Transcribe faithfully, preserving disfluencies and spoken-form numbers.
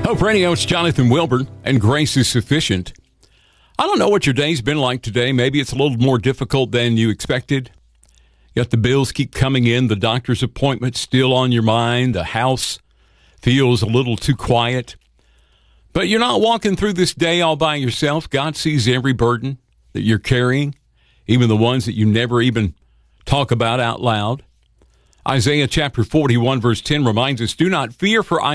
Hope Radio, it's Jonathan Wilburn, and grace is sufficient. I don't know what your day's been like today. Maybe it's a little more difficult than you expected. Yet the bills keep coming in, the doctor's appointment still on your mind, the house feels a little too quiet. But you're not walking through this day all by yourself. God sees every burden that you're carrying, even the ones that you never even talk about out loud. Isaiah chapter forty-one, verse ten reminds us, "Do not fear, for I